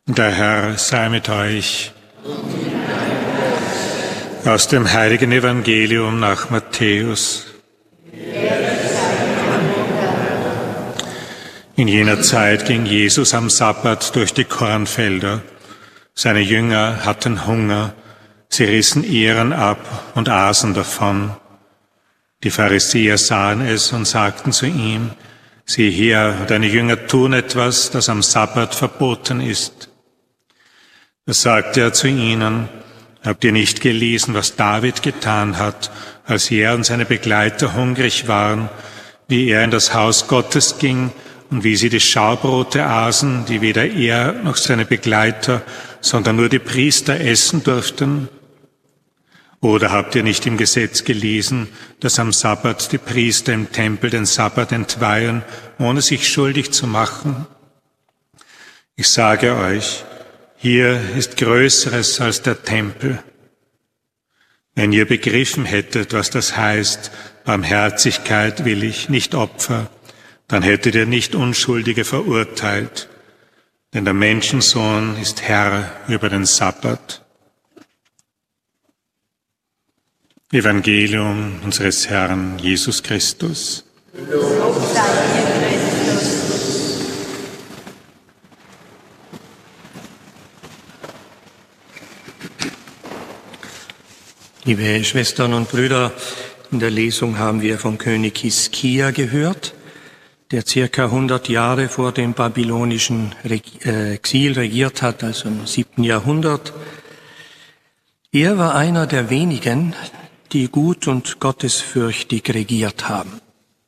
Der Herr sei mit euch. Aus dem heiligen Evangelium nach Matthäus. In jener Zeit ging Jesus am Sabbat durch die Kornfelder. Seine Jünger hatten Hunger. Sie rissen Ähren ab und aßen davon. Die Pharisäer sahen es und sagten zu ihm: Sieh her, deine Jünger tun etwas, das am Sabbat verboten ist. Da sagte er zu ihnen: Habt ihr nicht gelesen, was David getan hat, als er und seine Begleiter hungrig waren, wie er in das Haus Gottes ging und wie sie die Schaubrote aßen, die weder er noch seine Begleiter, sondern nur die Priester essen durften? Oder habt ihr nicht im Gesetz gelesen, dass am Sabbat die Priester im Tempel den Sabbat entweihen, ohne sich schuldig zu machen? Ich sage euch, hier ist Größeres als der Tempel. Wenn ihr begriffen hättet, was das heißt, Barmherzigkeit will ich, nicht Opfer, dann hättet ihr nicht Unschuldige verurteilt. Denn der Menschensohn ist Herr über den Sabbat. Evangelium unseres Herrn Jesus Christus. Lob sei dir, Christus. Liebe Schwestern und Brüder, in der Lesung haben wir vom König Hiskia gehört, der circa 100 Jahre vor dem babylonischen Exil regiert hat, also im 7. Jahrhundert. Er war einer der wenigen, die gut und gottesfürchtig regiert haben.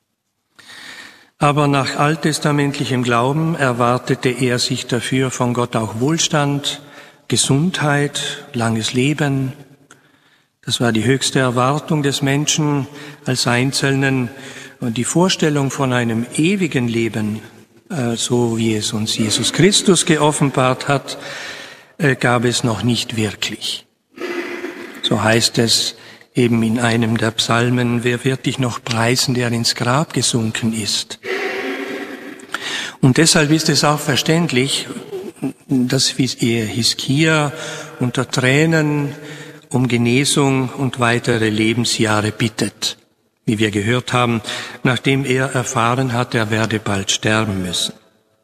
Aber nach alttestamentlichem Glauben erwartete er sich dafür von Gott auch Wohlstand, Gesundheit, langes Leben. Das war die höchste Erwartung des Menschen als Einzelnen. Und die Vorstellung von einem ewigen Leben, so wie es uns Jesus Christus geoffenbart hat, gab es noch nicht wirklich. So heißt es eben in einem der Psalmen: Wer wird dich noch preisen, der ins Grab gesunken ist? Und deshalb ist es auch verständlich, dass Hiskia unter Tränen um Genesung und weitere Lebensjahre bittet, wie wir gehört haben, nachdem er erfahren hat, er werde bald sterben müssen.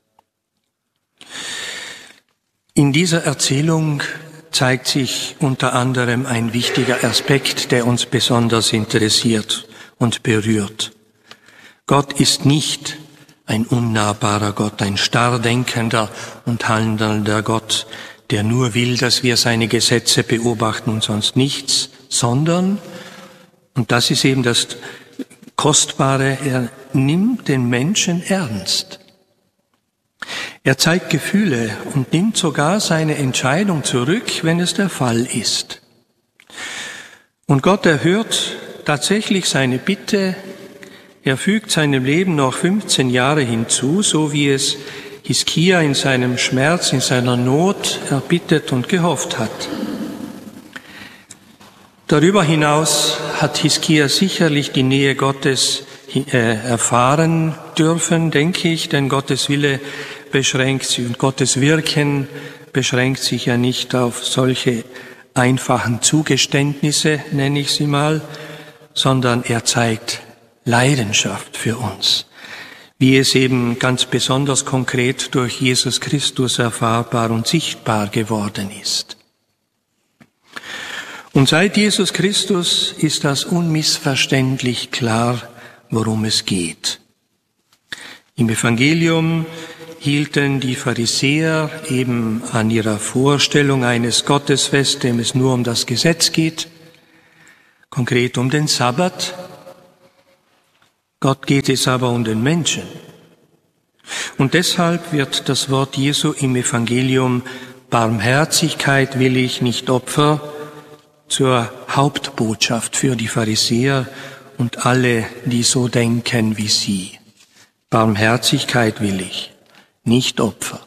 In dieser Erzählung zeigt sich unter anderem ein wichtiger Aspekt, der uns besonders interessiert und berührt. Gott ist nicht ein unnahbarer Gott, ein starr denkender und handelnder Gott, der nur will, dass wir seine Gesetze beobachten und sonst nichts, sondern, und das ist eben das Kostbare, er nimmt den Menschen ernst. Er zeigt Gefühle und nimmt sogar seine Entscheidung zurück, wenn es der Fall ist. Und Gott erhört tatsächlich seine Bitte. Er fügt seinem Leben noch 15 Jahre hinzu, so wie es Hiskia in seinem Schmerz, in seiner Not erbittet und gehofft hat. Darüber hinaus hat Hiskia sicherlich die Nähe Gottes erfahren dürfen, denke ich, denn Gottes Wille beschränkt sich und Gottes Wirken beschränkt sich ja nicht auf solche einfachen Zugeständnisse, nenne ich sie mal, sondern er zeigt Leidenschaft für uns, wie es eben ganz besonders konkret durch Jesus Christus erfahrbar und sichtbar geworden ist. Und seit Jesus Christus ist das unmissverständlich klar, worum es geht. Im Evangelium hielten die Pharisäer eben an ihrer Vorstellung eines Gottes fest, dem es nur um das Gesetz geht, konkret um den Sabbat. Gott geht es aber um den Menschen. Und deshalb wird das Wort Jesu im Evangelium Barmherzigkeit will ich, nicht Opfer, zur Hauptbotschaft für die Pharisäer und alle, die so denken wie sie. Barmherzigkeit will ich, nicht Opfer.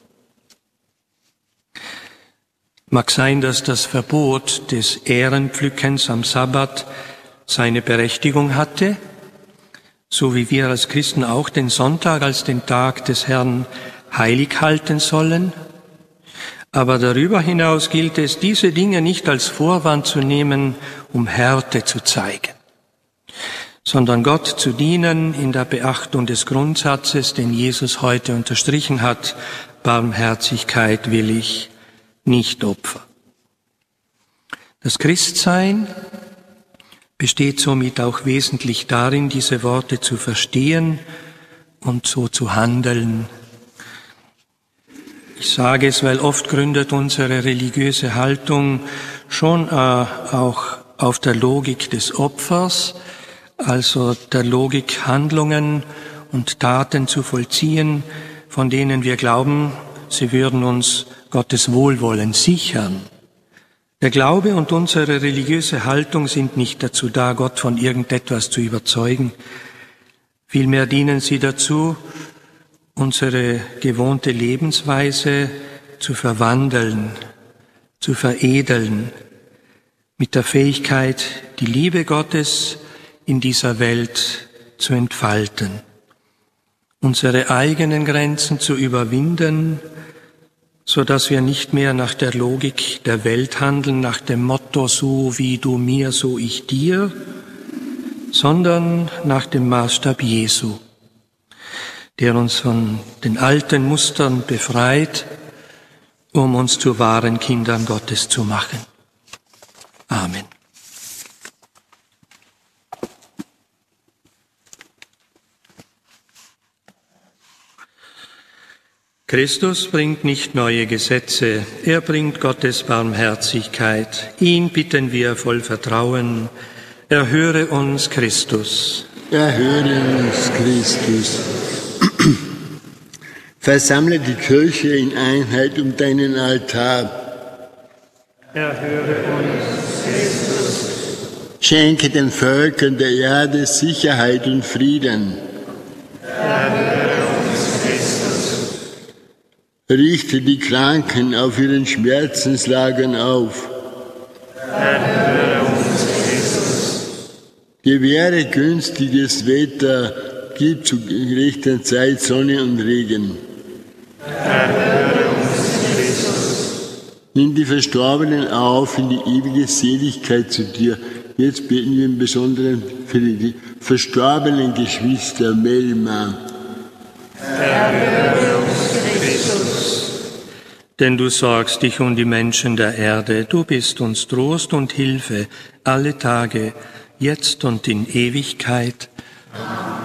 Mag sein, dass das Verbot des Ährenpflückens am Sabbat seine Berechtigung hatte, so wie wir als Christen auch den Sonntag als den Tag des Herrn heilig halten sollen. Aber darüber hinaus gilt es, diese Dinge nicht als Vorwand zu nehmen, um Härte zu zeigen, sondern Gott zu dienen in der Beachtung des Grundsatzes, den Jesus heute unterstrichen hat: Barmherzigkeit will ich, nicht Opfer. Das Christsein besteht somit auch wesentlich darin, diese Worte zu verstehen und so zu handeln. Ich sage es, weil oft gründet unsere religiöse Haltung schon auch auf der Logik des Opfers, also der Logik, Handlungen und Taten zu vollziehen, von denen wir glauben, sie würden uns Gottes Wohlwollen sichern. Der Glaube und unsere religiöse Haltung sind nicht dazu da, Gott von irgendetwas zu überzeugen. Vielmehr dienen sie dazu, unsere gewohnte Lebensweise zu verwandeln, zu veredeln, mit der Fähigkeit, die Liebe Gottes in dieser Welt zu entfalten, unsere eigenen Grenzen zu überwinden, so dass wir nicht mehr nach der Logik der Welt handeln, nach dem Motto, so wie du mir, so ich dir, sondern nach dem Maßstab Jesu, der uns von den alten Mustern befreit, um uns zu wahren Kindern Gottes zu machen. Amen. Christus bringt nicht neue Gesetze, er bringt Gottes Barmherzigkeit. Ihn bitten wir voll Vertrauen. Erhöre uns, Christus. Erhöre uns, Christus. Versammle die Kirche in Einheit um deinen Altar. Erhöre uns, Christus. Schenke den Völkern der Erde Sicherheit und Frieden. Erhöre uns, Christus. Richte die Kranken auf ihren Schmerzenslagern auf. Erhöre uns, Christus. Gewähre günstiges Wetter, gib zu gerechter Zeit Sonne und Regen. Erhöre uns, Christus. Nimm die Verstorbenen auf in die ewige Seligkeit zu dir. Jetzt beten wir im Besonderen für die verstorbenen Geschwister Melma. Erhöre uns, Christus. Denn du sorgst dich um die Menschen der Erde, du bist uns Trost und Hilfe alle Tage, jetzt und in Ewigkeit.